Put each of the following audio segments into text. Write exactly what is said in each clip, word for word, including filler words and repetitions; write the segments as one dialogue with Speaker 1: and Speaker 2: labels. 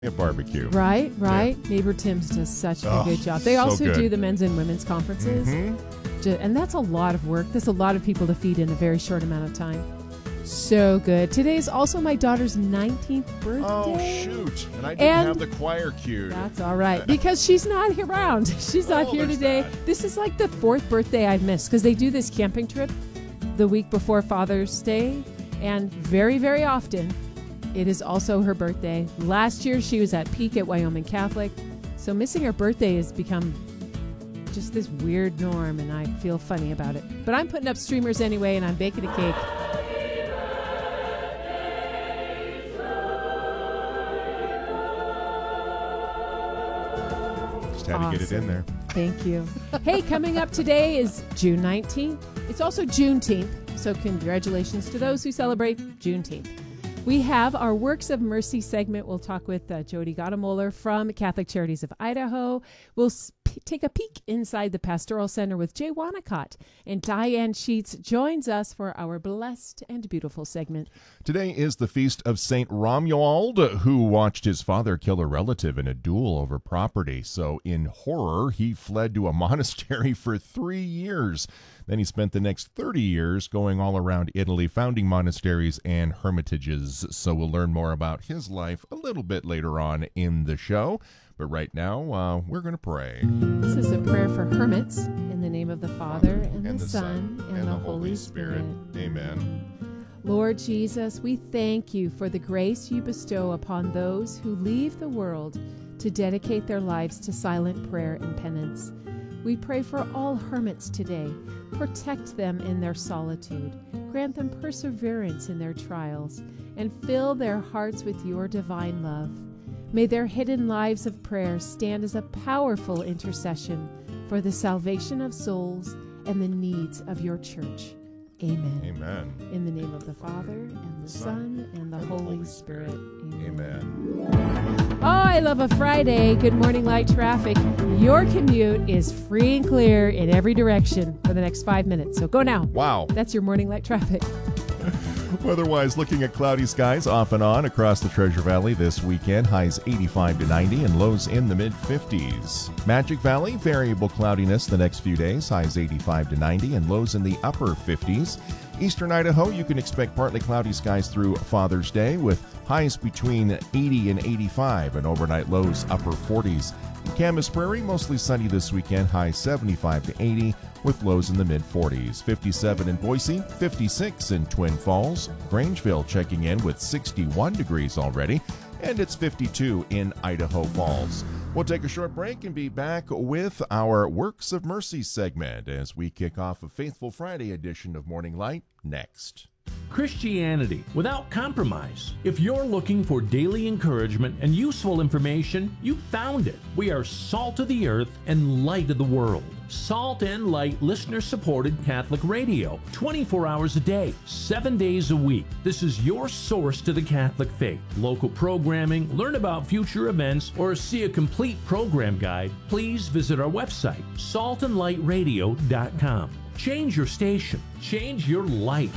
Speaker 1: A barbecue.
Speaker 2: Right, right. Yeah. Neighbor Tim's does such oh, a good job. They
Speaker 1: so
Speaker 2: also
Speaker 1: good.
Speaker 2: do the men's and women's conferences.
Speaker 1: Mm-hmm.
Speaker 2: And that's a lot of work. That's a lot of people to feed in a very short amount of time. So good. Today is also my daughter's nineteenth birthday.
Speaker 1: Oh, shoot. And I didn't
Speaker 2: and
Speaker 1: have the choir cued.
Speaker 2: That's all right, because she's not around. She's not
Speaker 1: oh,
Speaker 2: here today.
Speaker 1: That.
Speaker 2: This is like the fourth birthday I've missed, because they do this camping trip the week before Father's Day, and very, very often it is also her birthday. Last year she was at Peak at Wyoming Catholic, so missing her birthday has become just this weird norm, and I feel funny about it. But I'm putting up streamers anyway, and I'm baking a cake.
Speaker 1: Just had awesome. to get it in there.
Speaker 2: Thank you. Hey, coming up today is June nineteenth. It's also Juneteenth, so congratulations to those who celebrate Juneteenth. We have our Works of Mercy segment. We'll talk with uh, Jody Gottemoeller from Catholic Charities of Idaho. We'll sp- take a peek inside the Pastoral Center with Jay Wanacott. And Diane Sheets joins us for our Blessed and Beautiful segment.
Speaker 1: Today is the feast of Saint Romuald, who watched his father kill a relative in a duel over property. So in horror, he fled to a monastery for three years. Then he spent the next thirty years going all around Italy, founding monasteries and hermitages. So we'll learn more about his life a little bit later on in the show. But right now, uh, we're going to pray.
Speaker 2: This is a prayer for hermits in the name of the Father, and,
Speaker 1: and
Speaker 2: the,
Speaker 1: the
Speaker 2: Son,
Speaker 1: Son,
Speaker 2: and,
Speaker 1: and
Speaker 2: the,
Speaker 1: the
Speaker 2: Holy,
Speaker 1: Holy
Speaker 2: Spirit.
Speaker 1: Spirit. Amen.
Speaker 2: Lord Jesus, we thank you for the grace you bestow upon those who leave the world to dedicate their lives to silent prayer and penance. We pray for all hermits today. Protect them in their solitude. Grant them perseverance in their trials, and fill their hearts with your divine love. May their hidden lives of prayer stand as a powerful intercession for the salvation of souls and the needs of your church. Amen.
Speaker 1: Amen.
Speaker 2: In the name of the Father, and the Son, and the and Holy, Holy Spirit. Spirit.
Speaker 1: Amen.
Speaker 2: Amen. Oh, I love a Friday. Good morning, light traffic. Your commute is free and clear in every direction for the next five minutes. So go now.
Speaker 1: Wow.
Speaker 2: That's your morning light traffic.
Speaker 1: Weather-wise, looking at cloudy skies off and on across the Treasure Valley this weekend. Highs eighty-five to ninety and lows in the mid-fifties. Magic Valley, variable cloudiness the next few days. Highs eighty-five to ninety and lows in the upper fifties. Eastern Idaho, you can expect partly cloudy skies through Father's Day with highs between eighty and eighty-five and overnight lows upper forties. In Camas Prairie, mostly sunny this weekend. Highs seventy-five to eighty with lows in the mid-forties. fifty-seven in Boise, fifty-six in Twin Falls. Grangeville checking in with sixty-one degrees already, and it's fifty-two in Idaho Falls. We'll take a short break and be back with our Works of Mercy segment as we kick off a Faithful Friday edition of Morning Light next.
Speaker 3: Christianity without compromise. If you're looking for daily encouragement and useful information, you found it. We are salt of the earth and light of the world. Salt and Light listener-supported Catholic radio, twenty-four hours a day, seven days a week. This is your source to the Catholic faith. Local programming, learn about future events, or see a complete program guide, please visit our website, salt and light radio dot com. Change your station. Change your life.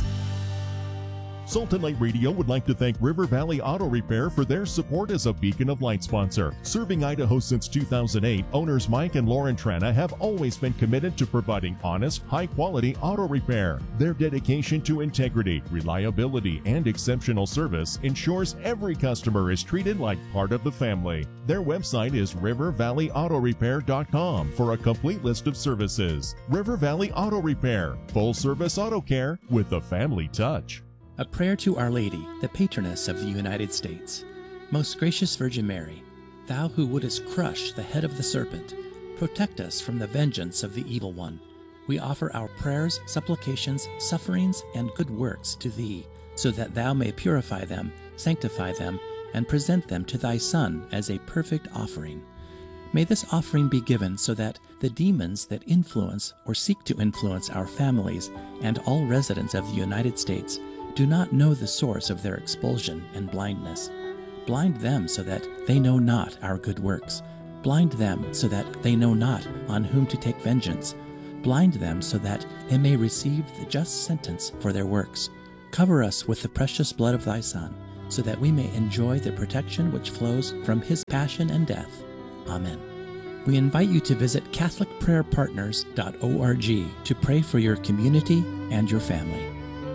Speaker 1: Salt and Light Radio would like to thank River Valley Auto Repair for their support as a Beacon of Light sponsor. Serving Idaho since two thousand eight, owners Mike and Lauren Trana have always been committed to providing honest, high-quality auto repair. Their dedication to integrity, reliability, and exceptional service ensures every customer is treated like part of the family. Their website is river valley auto repair dot com for a complete list of services. River Valley Auto Repair, full-service auto care with a family touch.
Speaker 4: A prayer to Our Lady, the patroness of the United States. Most gracious Virgin Mary, thou who wouldest crush the head of the serpent, protect us from the vengeance of the evil one. We offer our prayers, supplications, sufferings, and good works to thee, so that thou may purify them, sanctify them, and present them to thy Son as a perfect offering. May this offering be given so that the demons that influence or seek to influence our families and all residents of the United States do not know the source of their expulsion and blindness. Blind them so that they know not our good works. Blind them so that they know not on whom to take vengeance. Blind them so that they may receive the just sentence for their works. Cover us with the precious blood of thy Son, so that we may enjoy the protection which flows from his passion and death. Amen. We invite you to visit catholic prayer partners dot org to pray for your community and your family.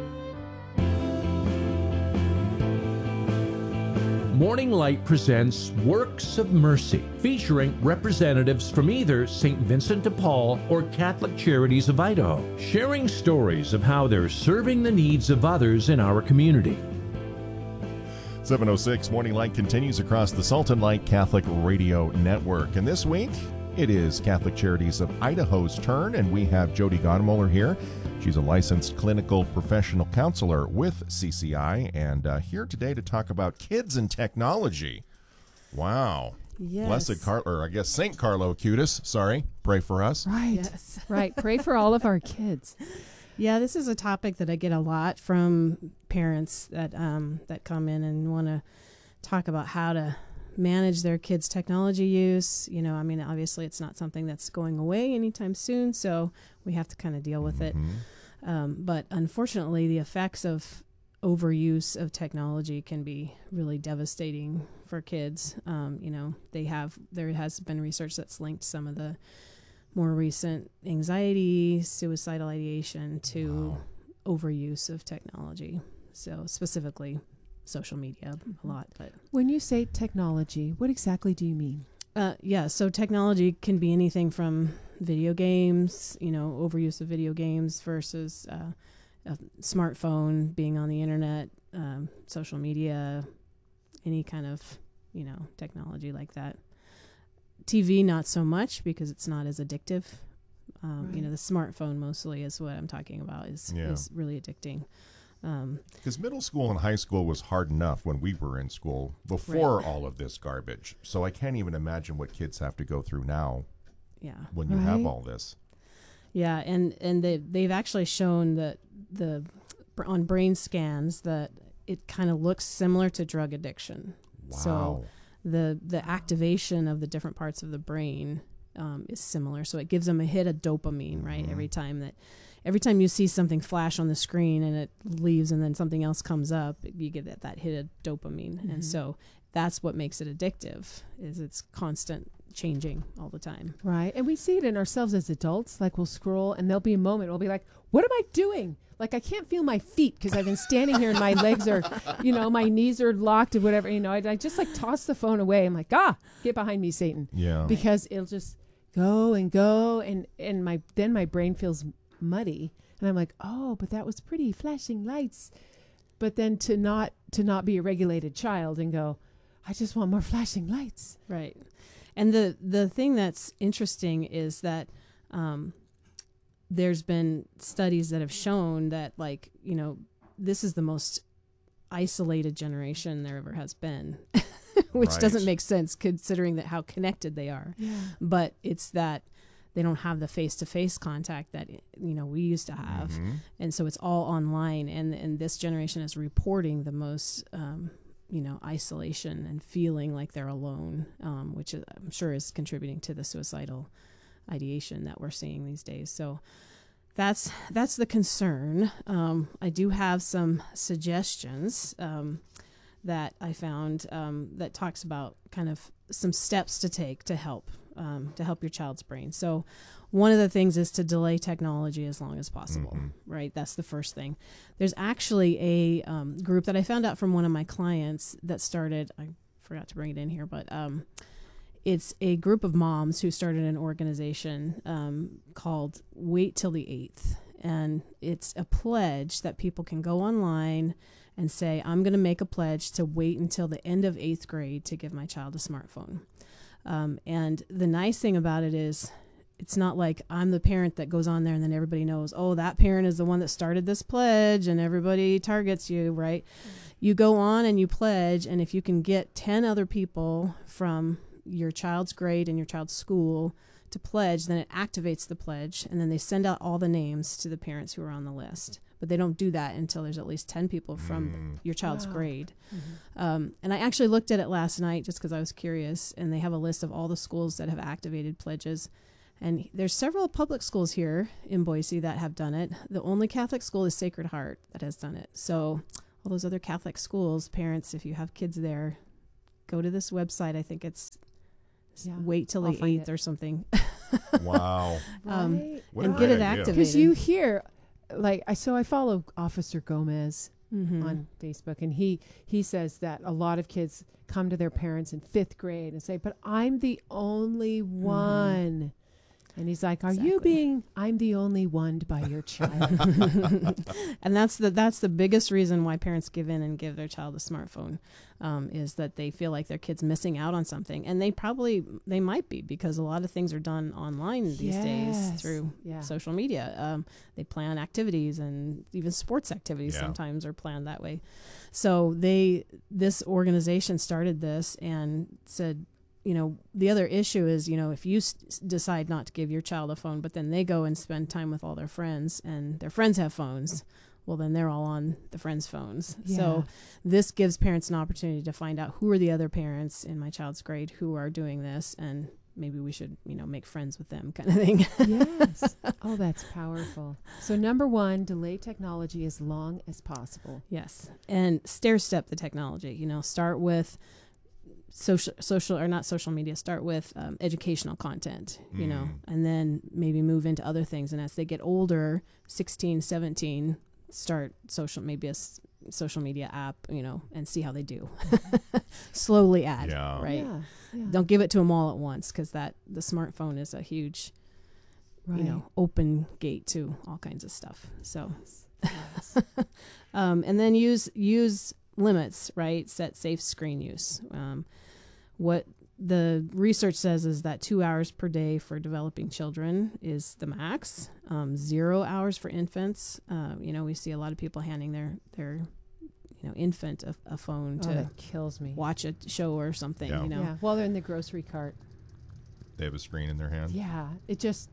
Speaker 3: Morning Light presents Works of Mercy, featuring representatives from either Saint Vincent de Paul or Catholic Charities of Idaho, sharing stories of how they're serving the needs of others in our community.
Speaker 1: seven oh six Morning Light continues across the Salt and Light Catholic Radio Network. And this week, it is Catholic Charities of Idaho's turn, and we have Jody Gonemoeller here. She's a licensed clinical professional counselor with C C I, and uh, here today to talk about kids and technology. Wow.
Speaker 2: Yes.
Speaker 1: Blessed Car, or I guess Saint Carlo Acutis, sorry, pray for us.
Speaker 2: Right. Yes. Right. Pray for all of our kids.
Speaker 5: Yeah, this is a topic that I get a lot from parents that um, that come in and want to talk about how to manage their kids' technology use. You know, I mean, obviously it's not something that's going away anytime soon, so we have to kind of deal with
Speaker 1: Mm-hmm.
Speaker 5: it. Um, but unfortunately, the effects of overuse of technology can be really devastating for kids. Um, you know, they have there has been research that's linked some of the more recent anxiety, suicidal ideation to wow. overuse of technology. So specifically social media a lot. But
Speaker 2: when you say technology, what exactly do you mean?
Speaker 5: Uh, yeah, so technology can be anything from video games, you know, overuse of video games versus uh, a smartphone, being on the internet, um, social media, any kind of, you know, technology like that. T V, not so much because it's not as addictive. Um, right. You know, the smartphone mostly is what I'm talking about is, yeah. is really addicting.
Speaker 1: Because um, middle school and high school was hard enough when we were in school before right. all of this garbage. So I can't even imagine what kids have to go through now
Speaker 5: yeah.
Speaker 1: when you
Speaker 2: right.
Speaker 1: have all this.
Speaker 5: Yeah, and, and they, they've actually shown that the on brain scans that it kind of looks similar to drug addiction.
Speaker 1: Wow.
Speaker 5: So the the activation of the different parts of the brain um, is similar. So it gives them a hit of dopamine, right?
Speaker 1: Mm-hmm.
Speaker 5: Every time that, every time you see something flash on the screen and it leaves and then something else comes up, you get that, that hit of dopamine. Mm-hmm. And so that's what makes it addictive, is it's constant changing all the time.
Speaker 2: Right. And we see it in ourselves as adults. Like we'll scroll and there'll be a moment, we'll be like, what am I doing? Like I can't feel my feet because I've been standing here and my legs are, you know, my knees are locked or whatever. You know, I, I just like toss the phone away. I'm like, ah, get behind me, Satan.
Speaker 1: Yeah.
Speaker 2: Because it'll just go and go. And, and my then my brain feels muddy. And I'm like, oh, but that was pretty, flashing lights. But then to not to not be a regulated child and go, I just want more flashing lights.
Speaker 5: Right. And the, the thing that's interesting is that um, there's been studies that have shown that, like, you know, this is the most isolated generation there ever has been, which
Speaker 1: right.
Speaker 5: doesn't make sense considering that how connected they are.
Speaker 2: Yeah.
Speaker 5: But it's that they don't have the face-to-face contact that, you know, we used to have.
Speaker 1: Mm-hmm.
Speaker 5: And so it's all online. And, and this generation is reporting the most um you know, isolation and feeling like they're alone, um, which is, I'm sure is contributing to the suicidal ideation that we're seeing these days. So that's that's the concern. Um, I do have some suggestions um, that I found um, that talks about kind of some steps to take to help um, to help your child's brain. So one of the things is to delay technology as long as possible, mm-hmm. right? That's the first thing. There's actually a um, group that I found out from one of my clients that started, I forgot to bring it in here, but um, it's a group of moms who started an organization um, called Wait Till the eighth. And it's a pledge that people can go online and say, I'm going to make a pledge to wait until the end of eighth grade to give my child a smartphone. Um, and the nice thing about it is, it's not like I'm the parent that goes on there and then everybody knows, oh, that parent is the one that started this pledge and everybody targets you, right? Mm-hmm. You go on and you pledge, and if you can get ten other people from your child's grade and your child's school to pledge, then it activates the pledge, and then they send out all the names to the parents who are on the list. But they don't do that until there's at least ten people from mm. your child's wow. grade. Mm-hmm. Um, and I actually looked at it last night just because I was curious, and they have a list of all the schools that have activated pledges. And there's several public schools here in Boise that have done it. The only Catholic school is Sacred Heart that has done it. So all those other Catholic schools, parents, if you have kids there, go to this website. I think it's
Speaker 2: Yeah.
Speaker 5: wait till
Speaker 2: I'll
Speaker 5: the
Speaker 2: find
Speaker 5: eighth
Speaker 2: it.
Speaker 5: or something.
Speaker 1: Wow.
Speaker 5: um,
Speaker 2: Right.
Speaker 1: What a
Speaker 5: and
Speaker 1: great
Speaker 5: get it
Speaker 1: idea.
Speaker 5: activated.
Speaker 2: Because you hear, like, I so I follow Officer Gomez
Speaker 5: Mhm.
Speaker 2: on Facebook, and he he says that a lot of kids come to their parents in fifth grade and say, "But I'm the only one." And he's like, "Are you
Speaker 5: Exactly.
Speaker 2: being? I'm the only one by your child."
Speaker 5: And that's the that's the biggest reason why parents give in and give their child a smartphone, um, is that they feel like their kid's missing out on something, and they probably they might be, because a lot of things are done online these days
Speaker 2: Yes.
Speaker 5: through
Speaker 2: Yeah.
Speaker 5: social media. Um, they plan activities, and even sports activities
Speaker 1: Yeah.
Speaker 5: sometimes are planned that way. So they this organization started this and said, you know, the other issue is, you know, if you s- decide not to give your child a phone, but then they go and spend time with all their friends and their friends have phones, well, then they're all on the friends' phones. So this gives parents an opportunity to find out who are the other parents in my child's grade who are doing this, and maybe we should, you know, make friends with them, kind of thing.
Speaker 2: Yes. Oh, that's powerful. So number one, delay technology as long as possible.
Speaker 5: Yes. And stair step the technology, you know, start with social social or not social media, start with um, educational content, you know,
Speaker 1: Mm.
Speaker 5: and then maybe move into other things. And as they get older, sixteen, seventeen, start social, maybe a s- social media app, you know, and see how they do. Slowly add,
Speaker 1: Yeah.
Speaker 5: right?
Speaker 2: Yeah. Yeah.
Speaker 5: Don't give it to them all at once, because that the smartphone is a huge,
Speaker 2: Right.
Speaker 5: you know, open gate to all kinds of stuff. So,
Speaker 2: Yes. Yes.
Speaker 5: um, and then use use limits, right? Set safe screen use. Um, what the research says is that two hours per day for developing children is the max. Um, zero hours for infants. Uh, you know, we see a lot of people handing their their you know infant a, a phone
Speaker 2: Oh,
Speaker 5: to
Speaker 2: that kills me.
Speaker 5: watch a show or something.
Speaker 1: Yeah.
Speaker 5: You know,
Speaker 2: Yeah. While they're in the grocery cart.
Speaker 1: They have a screen in their hand.
Speaker 2: Yeah. It just,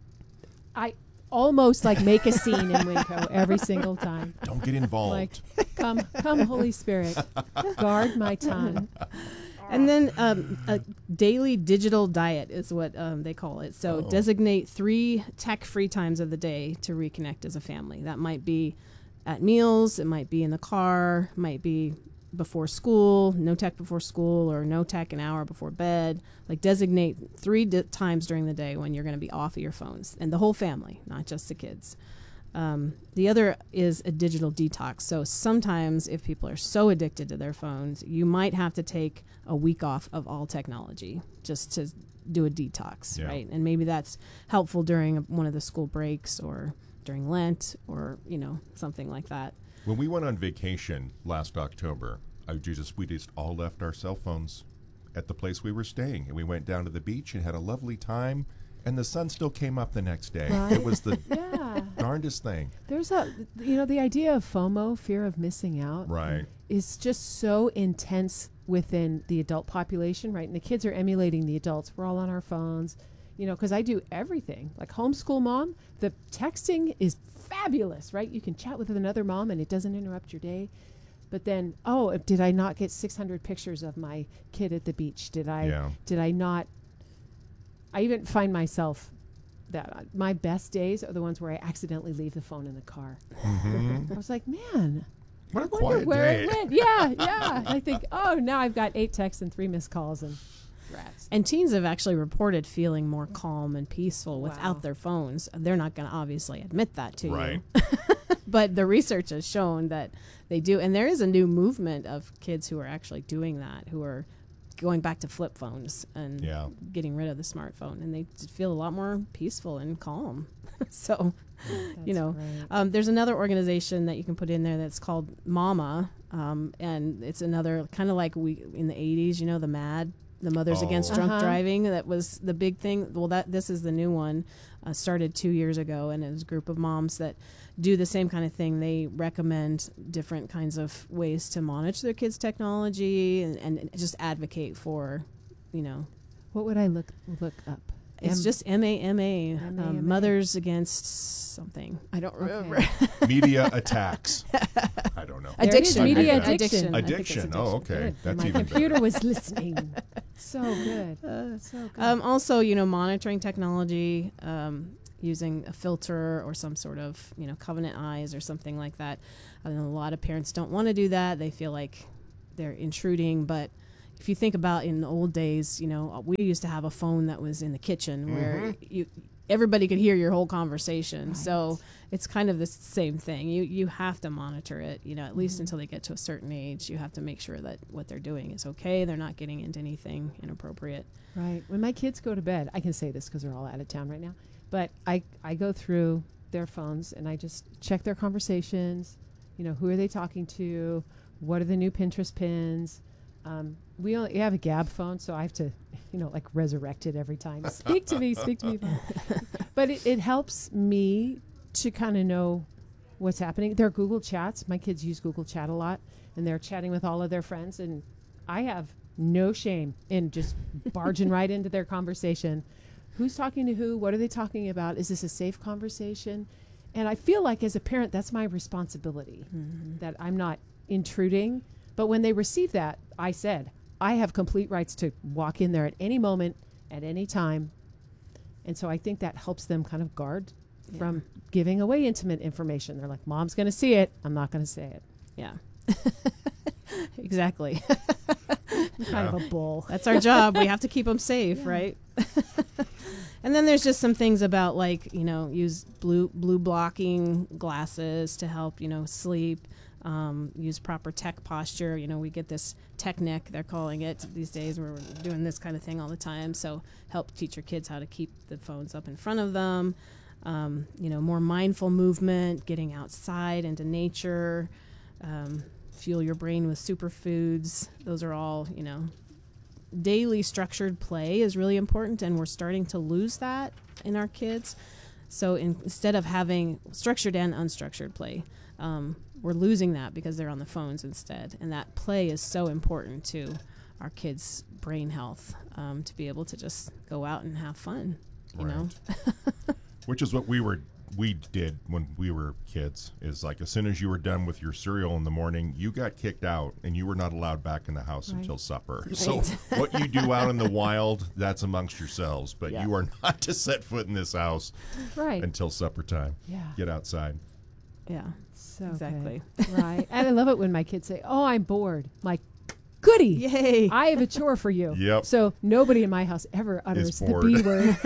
Speaker 2: I almost like make a scene in Winco every single time.
Speaker 1: Don't get involved.
Speaker 2: Like, come, come, Holy Spirit, guard my tongue.
Speaker 5: And then um, a daily digital diet is what um, they call it. So
Speaker 1: Oh.
Speaker 5: designate three tech-free times of the day to reconnect as a family. That might be at meals, it might be in the car, might be before school, no tech before school, or no tech an hour before bed. Like designate three di- times during the day when you're going to be off of your phones, and the whole family, not just the kids. Um, the other is a digital detox. So sometimes if people are so addicted to their phones, you might have to take a week off of all technology just to do a detox,
Speaker 1: Yeah.
Speaker 5: right? And maybe that's helpful during one of the school breaks or during Lent or, you know, something like that.
Speaker 1: When we went on vacation last October, I just we just all left our cell phones at the place we were staying, and we went down to the beach and had a lovely time. And the sun still came up the next day.
Speaker 2: Right.
Speaker 1: It was the
Speaker 2: Yeah.
Speaker 1: darndest thing.
Speaker 2: There's a, you know, the idea of FOMO, fear of missing out,
Speaker 1: Right.
Speaker 2: is just so intense within the adult population, right? And the kids are emulating the adults. We're all on our phones, you know, because I do everything. Like homeschool mom, the texting is fabulous, right? You can chat with another mom and it doesn't interrupt your day. But then, oh, did I not get six hundred pictures of my kid at the beach? Did I,
Speaker 1: Yeah.
Speaker 2: did I not? I even find myself that uh, my best days are the ones where I accidentally leave the phone in the car.
Speaker 1: Mm-hmm.
Speaker 2: I was like, man,
Speaker 1: What a
Speaker 2: I wonder
Speaker 1: quiet
Speaker 2: where
Speaker 1: day.
Speaker 2: it went. Yeah, yeah. I think, oh, now I've got eight texts and three missed calls and rats.
Speaker 5: And teens have actually reported feeling more calm and peaceful
Speaker 2: Wow.
Speaker 5: without their phones. They're not going to obviously admit that to
Speaker 1: Right.
Speaker 5: you. But the research has shown that they do. And there is a new movement of kids who are actually doing that, who are going back to flip phones and
Speaker 1: Yeah.
Speaker 5: getting rid of the smartphone. And they just feel a lot more peaceful and calm. So, you know,
Speaker 2: Right.
Speaker 5: um, there's another organization that you can put in there that's called Mama. Um, and it's another kind of like we in the eighties, you know, the MAD, the Mothers
Speaker 1: Oh.
Speaker 5: Against Drunk
Speaker 2: Uh-huh.
Speaker 5: Driving. That was the big thing. Well, that this is the new one. Uh, started two years ago, and it's a group of moms that do the same kind of thing. They recommend different kinds of ways to monitor their kids' technology and, and just advocate for, you know,
Speaker 2: What would I look look up?
Speaker 5: it's
Speaker 2: M-
Speaker 5: just M A M A,
Speaker 2: M A M A.
Speaker 5: um, Mothers Against something. I don't remember.
Speaker 2: Okay.
Speaker 1: Media attacks. I don't know.
Speaker 2: There it is,
Speaker 5: Addiction.
Speaker 2: media
Speaker 1: I think
Speaker 2: addiction.
Speaker 5: I think it's
Speaker 1: Addiction. Oh, okay.
Speaker 2: Good.
Speaker 1: That's
Speaker 2: My
Speaker 1: even
Speaker 2: computer
Speaker 1: better.
Speaker 2: was listening. So good. so good.
Speaker 5: Um, also, you know, monitoring technology. Um, using a filter or some sort of, you know, Covenant Eyes or something like that. I know a lot of parents don't want to do that. They feel like they're intruding, but if you think about in the old days, you know, we used to have a phone that was in the kitchen where
Speaker 1: Mm-hmm.
Speaker 5: you everybody could hear your whole conversation.
Speaker 2: Right.
Speaker 5: So it's kind of the same thing. You you have to monitor it, you know, at least until they get to a certain age. You have to make sure that what they're doing is okay. They're not getting into anything inappropriate.
Speaker 2: Right. When my kids go to bed, I can say this because they're all out of town right now, but I, I go through their phones and I just check their conversations. You know, who are they talking to? What are the new Pinterest pins? Um, we only have a Gab phone, so I have to, you know, like resurrect it every time. Speak to me, speak to me. But it, it helps me to kind of know what's happening. There are Google Chats. My kids use Google Chat a lot, and they're chatting with all of their friends. And I have no shame in just barging right into their conversation. Who's talking to who? What are they talking about? Is this a safe conversation? And I feel like as a parent, that's my responsibility,
Speaker 5: Mm-hmm.
Speaker 2: that I'm not intruding. But when they receive that, I said, I have complete rights to walk in there at any moment, at any time. And so I think that helps them kind of guard
Speaker 5: Yeah.
Speaker 2: from giving away intimate information. They're like, Mom's going to see it. I'm not going to say it.
Speaker 5: Yeah. Exactly.
Speaker 2: I'm kind of a bull.
Speaker 5: That's our job. We have to keep them safe,
Speaker 2: Yeah.
Speaker 5: right? And then there's just some things about, like, you know, use blue blue blocking glasses to help, you know, sleep. Um, use proper tech posture. You know, we get this tech neck, they're calling it these days, where we're doing this kind of thing all the time. So help teach your kids how to keep the phones up in front of them. Um, you know, more mindful movement, getting outside into nature, um, fuel your brain with superfoods. Those are all, you know, daily structured play is really important, and we're starting to lose that in our kids. So in, instead of having structured and unstructured play, um, we're losing that because they're on the phones instead. And that play is so important to our kids' brain health, um, to be able to just go out and have fun, you know?
Speaker 1: Which is what we were we did when we were kids, is like as soon as you were done with your cereal in the morning, you got kicked out and you were not allowed back in the house
Speaker 2: Right.
Speaker 1: until supper.
Speaker 5: Right.
Speaker 1: So what you do out in the wild, that's amongst yourselves, but
Speaker 5: Yeah.
Speaker 1: you are not to set foot in this house
Speaker 2: Right.
Speaker 1: until supper time.
Speaker 2: Yeah.
Speaker 1: Get outside.
Speaker 5: Yeah,
Speaker 2: So
Speaker 5: exactly.
Speaker 2: good. Right. And I love it when my kids say, "Oh, I'm bored." I'm like, goody.
Speaker 5: Yay.
Speaker 2: I have a chore for you.
Speaker 1: Yep.
Speaker 2: So nobody in my house ever utters the
Speaker 1: bored.
Speaker 2: B word.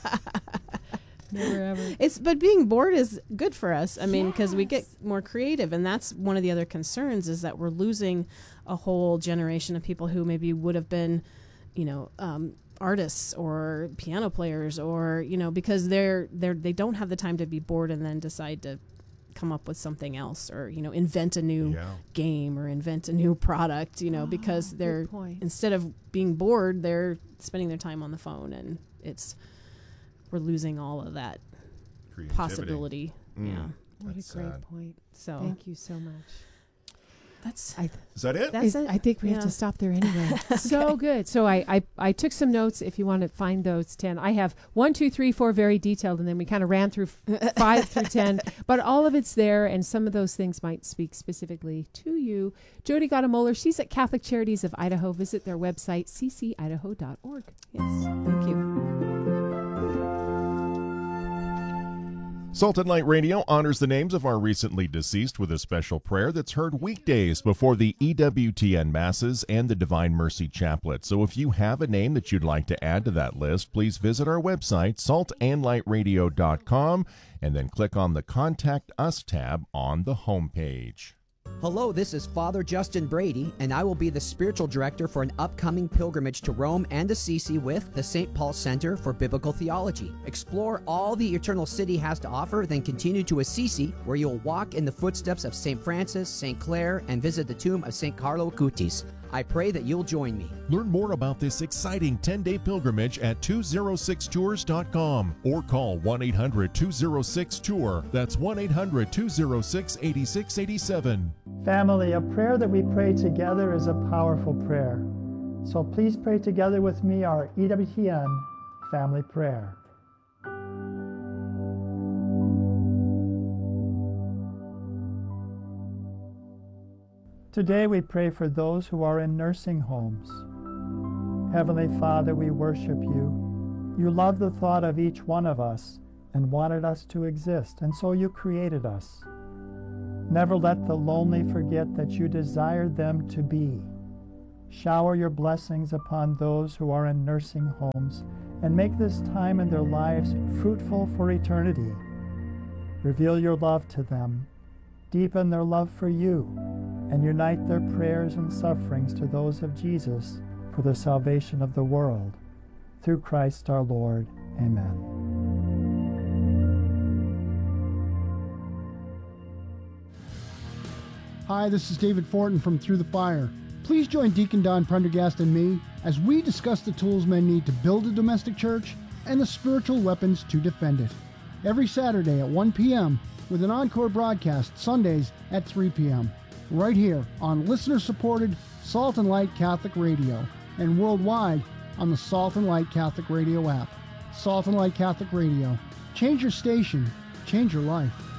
Speaker 2: Never ever.
Speaker 5: It's but being bored is good for us. I mean, because we get
Speaker 2: Yes.
Speaker 5: more creative, and that's one of the other concerns, is that we're losing a whole generation of people who maybe would have been, you know, um, artists or piano players, or, you know, because they're they're they don't have the time to be bored and then decide to come up with something else, or, you know, invent a new
Speaker 1: Yeah.
Speaker 5: game or invent a new product, you know,
Speaker 2: Oh,
Speaker 5: because
Speaker 2: good
Speaker 5: they're
Speaker 2: point.
Speaker 5: instead of being bored, they're spending their time on the phone, and it's we're losing all of that
Speaker 1: Creativity.
Speaker 5: possibility.
Speaker 1: Mm.
Speaker 5: Yeah.
Speaker 2: What
Speaker 1: That's
Speaker 2: a great
Speaker 1: sad.
Speaker 2: point.
Speaker 5: So
Speaker 2: Thank you so much.
Speaker 5: that's
Speaker 2: I
Speaker 1: Is that it?
Speaker 5: That's
Speaker 2: is-
Speaker 5: it.
Speaker 2: I think we have
Speaker 5: Yeah.
Speaker 2: to stop there anyway. So good. So I, I, I took some notes if you want to find those ten. I have one, two, three, four very detailed, and then we kind of ran through f- five through ten. But all of it's there, and some of those things might speak specifically to you. Jody Gottamoller, she's at Catholic Charities of Idaho. Visit their website, c c idaho dot org.
Speaker 5: yes. Thank you.
Speaker 1: Salt and Light Radio honors the names of our recently deceased with a special prayer that's heard weekdays before the E W T N Masses and the Divine Mercy Chaplet. So if you have a name that you'd like to add to that list, please visit our website, salt and light radio dot com, and then click on the Contact Us tab on the homepage.
Speaker 6: Hello, this is Father Justin Brady, and I will be the spiritual director for an upcoming pilgrimage to Rome and Assisi with the Saint Paul Center for Biblical Theology. Explore all the Eternal City has to offer, then continue to Assisi, where you'll walk in the footsteps of Saint Francis, Saint Clare, and visit the tomb of Saint Carlo Acutis. I pray that you'll join me.
Speaker 1: Learn more about this exciting ten-day pilgrimage at two oh six tours dot com or call one eight hundred two oh six tour. That's one eight hundred two oh six eight six eight seven.
Speaker 7: Family, a prayer that we pray together is a powerful prayer. So please pray together with me our E W T N family prayer. Today we pray for those who are in nursing homes. Heavenly Father, we worship you. You love the thought of each one of us, and wanted us to exist, and so you created us. Never let the lonely forget that you desired them to be. Shower your blessings upon those who are in nursing homes, and make this time in their lives fruitful for eternity. Reveal your love to them, deepen their love for you, and unite their prayers and sufferings to those of Jesus for the salvation of the world. Through Christ our Lord. Amen.
Speaker 8: Hi, this is David Fortin from Through the Fire. Please join Deacon Don Prendergast and me as we discuss the tools men need to build a domestic church and the spiritual weapons to defend it. Every Saturday at one p.m. with an encore broadcast Sundays at three p.m. right here on listener-supported Salt and Light Catholic Radio and worldwide on the Salt and Light Catholic Radio app. Salt and Light Catholic Radio. Change your station, change your life.